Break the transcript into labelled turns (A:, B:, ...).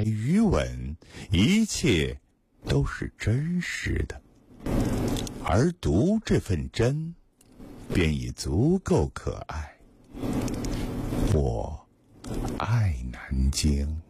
A: 余吻，一切都是真实的，而读这份真，便已足够可爱。我爱南京。